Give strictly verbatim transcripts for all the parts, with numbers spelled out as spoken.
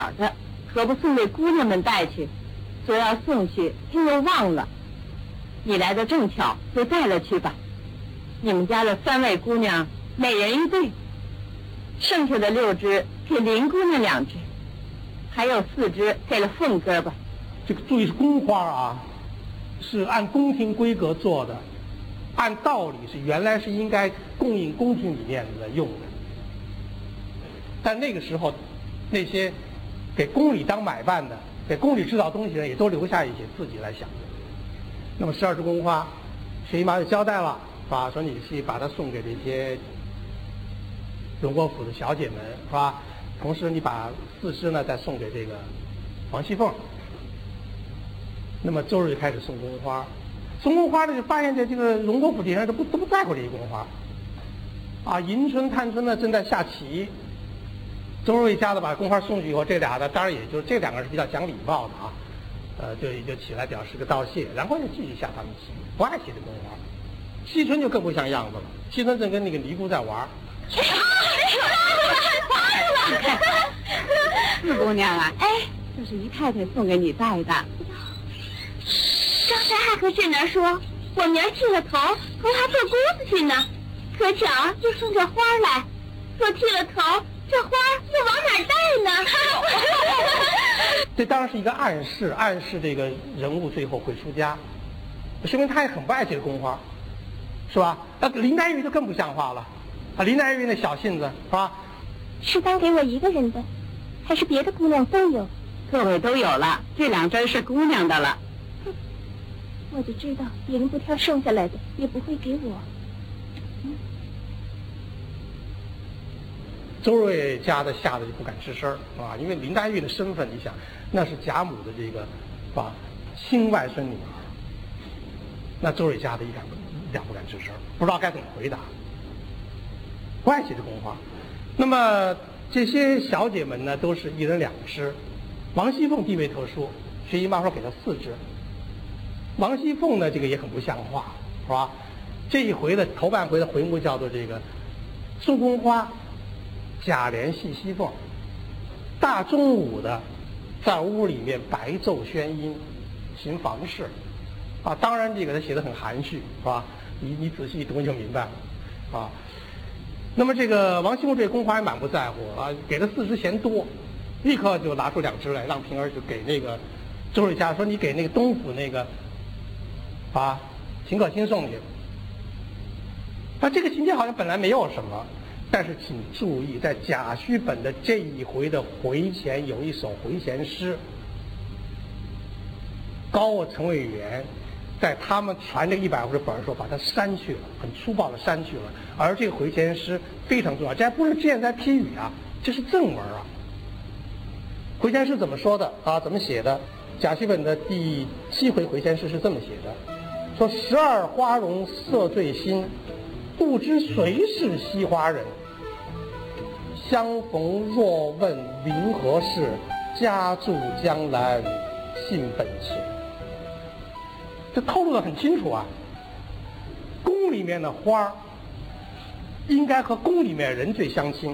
的，可不送给姑娘们带去，说要送去，却又忘了。你来的正巧，就带了去吧。你们家的三位姑娘，每人一对，剩下的六只给林姑娘两只，还有四只给了凤哥吧。 这个注意是宫花啊，是按宫廷规格做的，按道理是原来是应该供应宫廷里面的用的，但那个时候，那些给宫里当买办的、给宫里制造东西的人，也都留下一些自己来享用。那么十二支宫花，薛姨妈就交代了，啊，说你去把它送给这些荣国府的小姐们，是吧？同时你把四支呢再送给这个王熙凤。那么周日就开始送宫花，送宫花呢就发现这这个荣国府底下人都不都不在乎这些宫花，啊，迎春、探春呢正在下棋，周瑞家的把宫花送去以后，这俩呢当然也就是这两个人是比较讲礼貌的啊，呃，就也就起来表示个道谢，然后就继续下他们棋，不爱惜这宫花。惜春就更不像样子了，惜春正跟那个尼姑在玩。 四姑娘啊，哎，这是姨太太送给你带的。 刚才还和婶儿说，我明儿剃了头，同她做姑子去呢，可巧就送这花来，说剃了头，这花又往哪儿带呢？ 这当然是一个暗示，暗示这个人物最后会出家，说明他也很不爱惜宫花，是吧？那林黛玉就更不像话了，啊，林黛玉那小性子，是吧？ 是单给我一个人的，还是别的姑娘都有？ 各位都有了，这两针是姑娘的了。 我就知道别人不挑剩下来的，也不会给我。嗯、 周瑞家的吓得就不敢吱声啊，因为林黛玉的身份，你想那是贾母的这个啊亲外孙女，那周瑞家的一敢一点不敢吱声，不知道该怎么回答。不爱惜这宫花，那么这些小姐们呢，都是一人两支。王熙凤地位特殊，薛姨妈说给她四支。王熙凤呢，这个也很不像话，是吧？这一回的头半回的回目叫做这个送宫花，贾琏戏熙凤，大中午的在屋里面白昼宣音，行房事，啊，当然这个他写的很含蓄，是吧？你你仔细一读你就明白了，啊。那么这个王熙凤对宫花也满不在乎啊，给了四支嫌多，立刻就拿出两支来，让平儿就给那个周瑞家说你给那个东府那个。把秦可卿送去。那这个情节好像本来没有什么，但是请注意，在贾诩本的这一回的回前有一首回旋诗，高我陈委员在他们传这个一百五十本的时候把它删去了，很粗暴的删去了。而这个回旋诗非常重要，这还不是现在批语啊，这是正文啊。回旋诗怎么说的啊？怎么写的？贾诩本的第七回回旋诗是这么写的。说十二花容色最新，不知谁是惜花人。相逢若问临何事，家住江南信本情。这透露得很清楚啊。宫里面的花应该和宫里面人最相亲，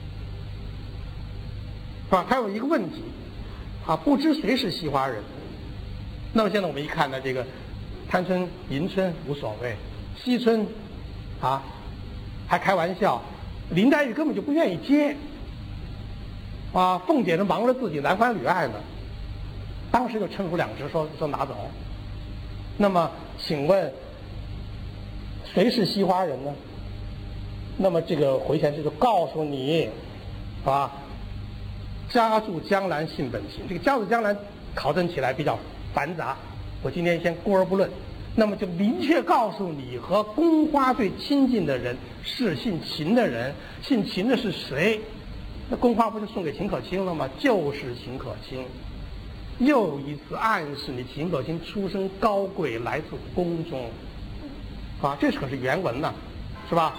是吧？还有一个问题啊，不知谁是惜花人。那么现在我们一看呢，这个探春、迎春无所谓，惜春啊还开玩笑，林黛玉根本就不愿意接啊，凤姐呢忙着自己男欢女爱呢，当时就抻出两只说说拿走。那么请问谁是惜花人呢？那么这个回旋诗就告诉你啊，家住江南信本情。这个家住江南考证起来比较繁杂，我今天先孤而不论。那么就明确告诉你，和宫花最亲近的人是姓秦的人，姓秦的是谁？那宫花不是送给秦可卿了吗？就是秦可卿。又一次暗示你秦可卿出身高贵，来自宫中啊，这可是原文呢，是吧？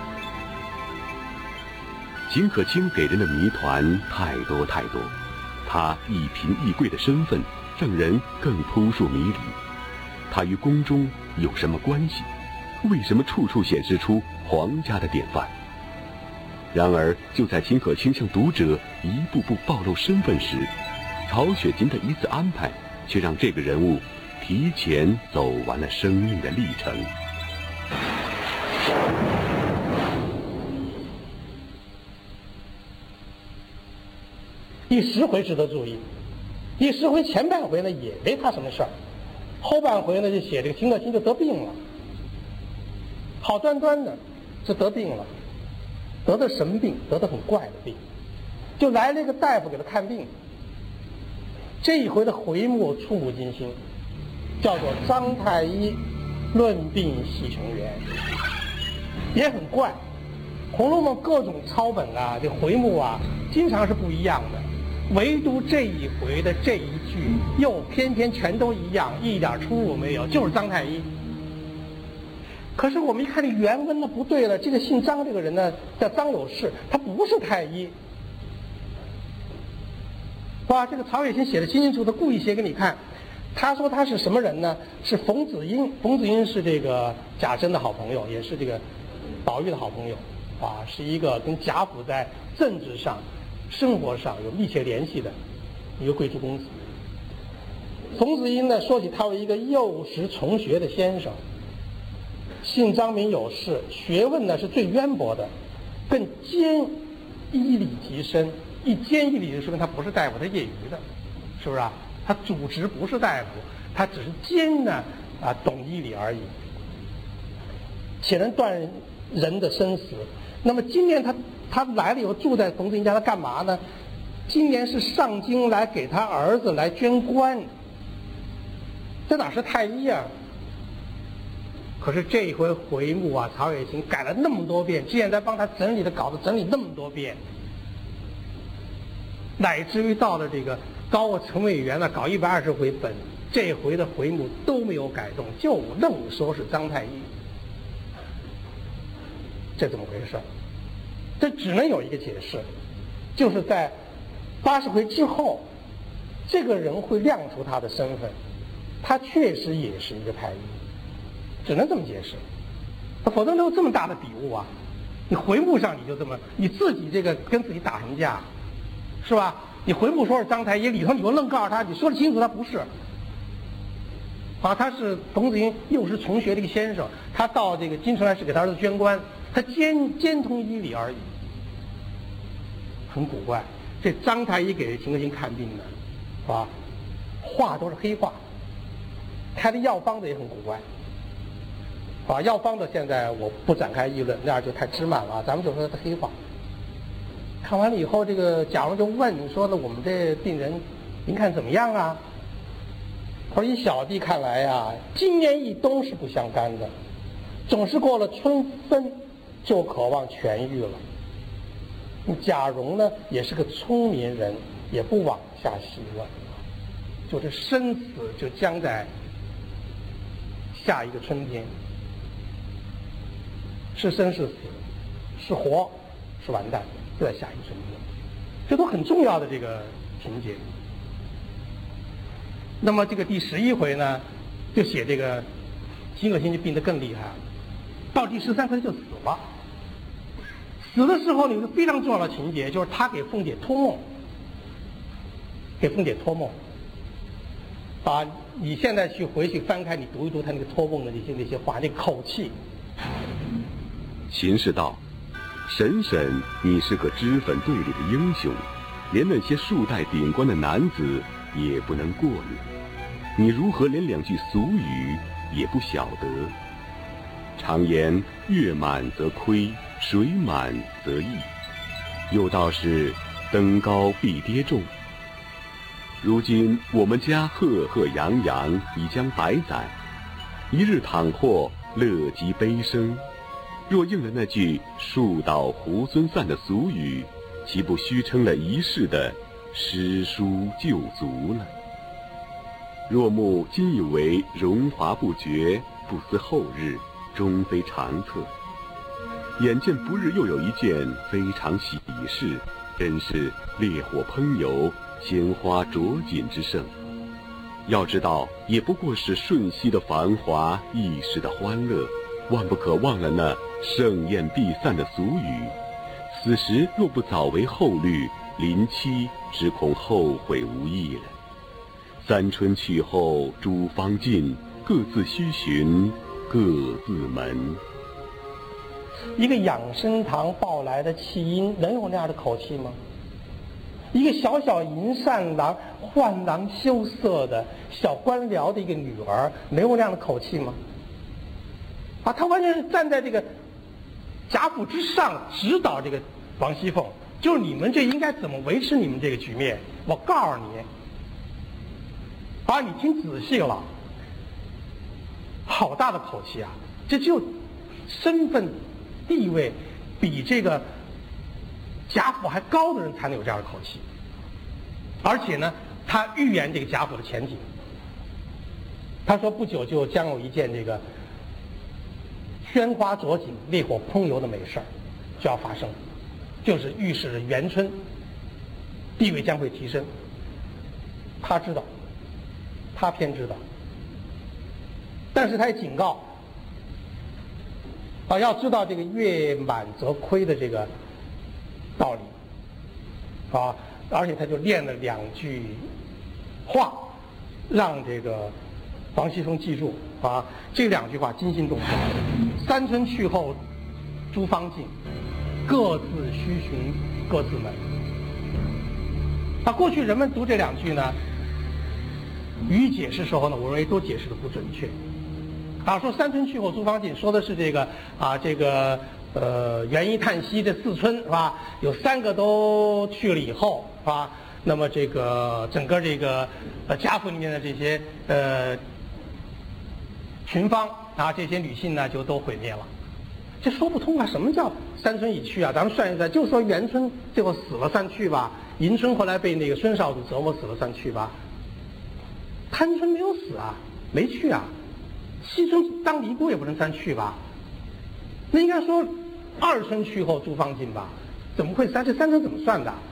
秦可卿给人的谜团太多太多，他一贫一贵的身份让人更扑朔迷离。他与宫中有什么关系？为什么处处显示出皇家的典范？ 然而，就在秦可卿向读者一步步暴露身份时，曹雪芹的一次安排却让这个人物提前走完了生命的历程。 第十回值得注意，第十回前半回呢也没他什么事儿，后半回呢就写这个秦可卿就得病了，好端端的就得病了，得的什么病？得的很怪的病，就来了一个大夫给他看病。这一回的回目触目惊心，叫做《张太医论病系穷源》，也很怪。《红楼梦》各种抄本啊，这回目啊，经常是不一样的。唯独这一回的这一句，又偏偏全都一样，一点出入没有，就是张太医。可是我们一看这原文呢，不对了，这个姓张这个人呢叫张有事，他不是太医。哇，这个曹雪芹写的清清楚楚，他故意写给你看。他说他是什么人呢？是冯子英，冯子英是这个贾珍的好朋友，也是这个宝玉的好朋友，啊，是一个跟贾府在政治上、生活上有密切联系的一个贵族公子。冯子英呢，说起他为一个幼时从学的先生，姓张名有事，学问呢是最渊博的，更兼医理极深。一兼医理就说明他不是大夫，他业余的，是不是啊？他主职不是大夫，他只是兼呢啊懂医理而已，且能断人的生死。那么今年他他来了以后住在冯子英家，他干嘛呢？今年是上京来给他儿子来捐官，这哪是太医啊？可是这一回回目啊，曹雪芹改了那么多遍，现在帮他整理的稿子整理那么多遍，乃至于到了这个高鹗陈委员呢搞一百二十回本，这回的回目都没有改动，就愣说是张太医。这怎么回事？这只能有一个解释，就是在八十回之后，这个人会亮出他的身份，他确实也是一个太医，只能这么解释。否则没有这么大的笔误啊！你回目上你就这么，你自己这个跟自己打什么架？是吧？你回目说是张太医，里头你又愣告诉他，你说得清楚他不是。啊，他是冯子英幼时从学的一个先生，他到这个京城来是给他儿子捐官，他兼兼通医理而已，很古怪。这张太医给秦可卿看病呢，啊，画都是黑画，开的药方子也很古怪。啊，药方子现在我不展开议论，那样就太枝蔓了，咱们就说他黑画。看完了以后，这个贾蓉就问说呢，我们这病人您看怎么样啊？他说以小弟看来呀、啊，今年一冬是不相干的，总是过了春分就渴望痊愈了。贾蓉呢也是个聪明人，也不往下细问，就这生死就将在下一个春天，是生是死，是活是完蛋，就在下一个春天，这都很重要的这个情节。那么这个第十一回呢，就写这个秦可卿就病得更厉害了，到第十三回就死了。死的时候有一个非常重要的情节，就是他给凤姐托梦，给凤姐托梦。啊，你现在去回去翻开，你读一读他那个托梦的那些那些话，那口气。 秦氏道：“婶婶，你是个脂粉队里的英雄，连那些数代顶冠的男子也不能过你，你如何连两句俗语也不晓得？常言月满则亏，水满则溢，又道是登高必跌重。如今我们家赫赫扬扬已将百载，一日倘或乐极悲生，若应了那句树倒猢狲散的俗语，岂不虚称了一世的诗书旧族了？若木今以为荣华不绝，不思后日，终非长策。眼见不日又有一件非常喜事，真是烈火烹油，鲜花着锦之盛。要知道，也不过是瞬息的繁华，一时的欢乐，万不可忘了那盛宴必散的俗语： 此时若不早为后虑，临期只恐后悔无益了。三春去后诸方尽，各自须寻，各自门。 一个养生堂报来的弃婴，能有那样的口气吗？一个小小银扇郎、宦郎羞涩的小官僚的一个女儿，能有那样的口气吗？啊，他完全是站在这个贾府之上，指导这个王熙凤，就是你们这应该怎么维持你们这个局面？我告诉你，啊，你听仔细了，好大的口气啊！这就身份地位比这个贾府还高的人才能有这样的口气，而且呢，他预言这个贾府的前景。他说不久就将有一件这个喧哗着景、烈火烹油的美事儿就要发生，就是预示着元春地位将会提升。他知道，他偏知道，但是他也警告啊，要知道这个月满则亏的这个道理啊，而且他就练了两句话，让这个王熙凤记住啊，这两句话惊心动魄。三春去后诸方尽，各自须寻各自门。啊，过去人们读这两句呢，予以解释时候呢，我认为都解释的不准确。啊，说三春去后诸方尽，说的是这个啊，这个呃元一叹息这四春是吧？有三个都去了以后是吧？那么这个整个这个呃贾府里面的这些呃群芳啊，这些女性呢就都毁灭了。这说不通啊！什么叫三春已去啊？咱们算一算，就说元春最后死了算去吧，迎春后来被那个孙少主折磨死了算去吧。探春没有死啊，没去啊。惜春当尼姑也不能算去吧？那应该说二春去后诸方尽吧？怎么会三？这三春怎么算的？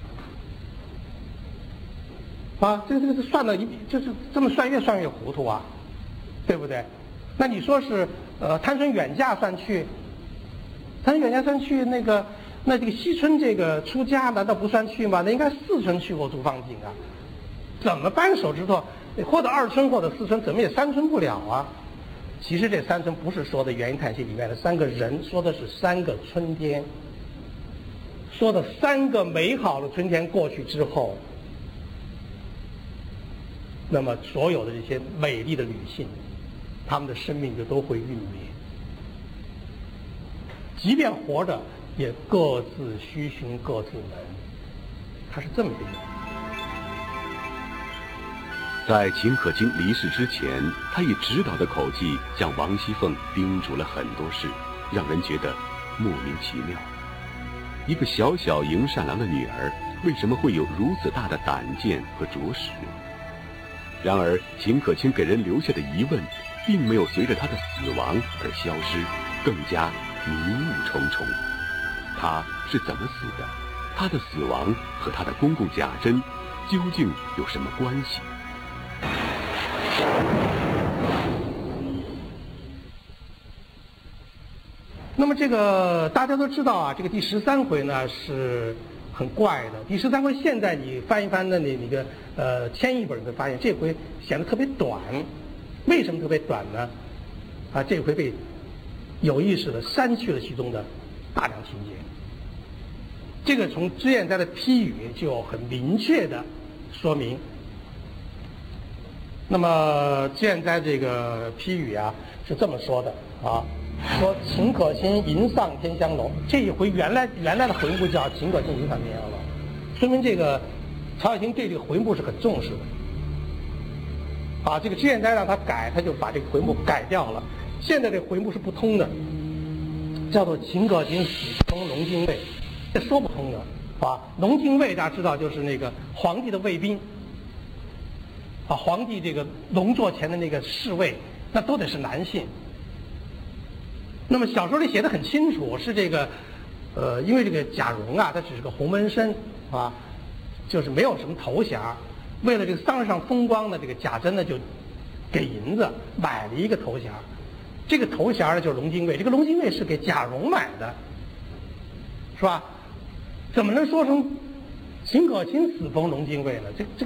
啊，这个这个算的一就是这么算，越算越糊涂啊，对不对？那你说是呃贪春远嫁算去，贪春远嫁算去，那个那这个惜春这个出家难道不算去吗？那应该四春去后诸方尽啊，怎么扳手指头？或者二春或者四春，怎么也三春不了啊？其实这三春不是说的元一叹息里面的三个人，说的是三个春天，说的三个美好的春天过去之后，那么所有的这些美丽的女性，她们的生命就都会陨灭，即便活着也各自须寻各自门。它是这么一个意思。 在秦可卿离世之前，他以指导的口气向王熙凤叮嘱了很多事，让人觉得莫名其妙。一个小小迎善郎的女儿，为什么会有如此大的胆见和着实？然而秦可卿给人留下的疑问，并没有随着她的死亡而消失，更加迷雾重重。她是怎么死的？她的死亡和她的公公贾珍究竟有什么关系？ 那么这个大家都知道啊，这个第十三回呢是很怪的。第十三回现在你翻一翻的那那个呃签译本，你会发现这回显得特别短。为什么特别短呢？啊，这回被有意识的删去了其中的大量情节。这个从脂砚斋的批语就很明确的说明。那么脂砚斋这个批语啊是这么说的啊。说秦可卿迎上天香楼，这一回原来原来的回目叫秦可卿迎上天香楼，说明这个曹雪芹对这个回目是很重视的。啊，这个脂砚斋让他改，他就把这个回目改掉了。现在这个回目是不通的，叫做秦可卿喜封龙精卫，这说不通的啊。龙精卫大家知道就是那个皇帝的卫兵，啊，皇帝这个龙座前的那个侍卫，那都得是男性。那么小说里写的很清楚，是这个，呃，因为这个贾蓉啊，他只是个红门生啊，就是没有什么头衔。为了这个丧事上风光呢，这个贾珍呢就给银子买了一个头衔，这个头衔呢就是龙精卫。这个龙精卫是给贾蓉买的，是吧？ 怎么能说成秦可卿死逢龙金桂呢？这这